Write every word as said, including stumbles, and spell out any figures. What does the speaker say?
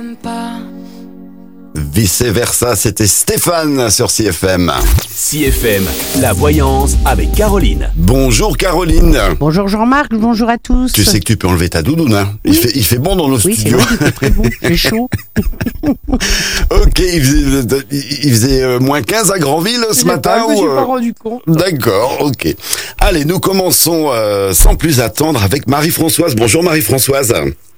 Vice versa, c'était Stéphane sur C F M. C F M, la voyance avec Caroline. Bonjour Caroline. Bonjour Jean-Marc, bonjour à tous. Tu sais que tu peux enlever ta doudoune, hein. Il, Oui. fait, il fait bon dans nos Oui, c'est studios. vrai, il fait très bon, c'est chaud. Ok, il faisait, il faisait euh, moins quinze à Granville ce Je sais matin pas, je me suis ou, euh, pas rendu compte. D'accord, ok. Allez, nous commençons euh, sans plus attendre avec Marie-Françoise. Bonjour Marie-Françoise.